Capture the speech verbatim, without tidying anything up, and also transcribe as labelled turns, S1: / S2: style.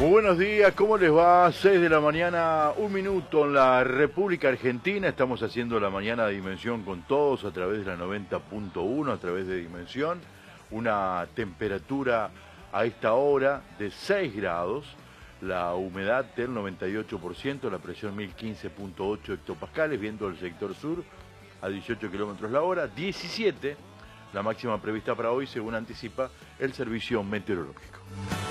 S1: Muy buenos días, ¿cómo les va? seis de la mañana, un minuto en la República Argentina. Estamos haciendo la mañana de Dimensión con todos a través de la noventa punto uno, a través de Dimensión. Una temperatura a esta hora de seis grados, la humedad del noventa y ocho por ciento, la presión mil quince punto ocho hectopascales, viento del sector sur a dieciocho kilómetros la hora, diecisiete, la máxima prevista para hoy según anticipa el Servicio Meteorológico.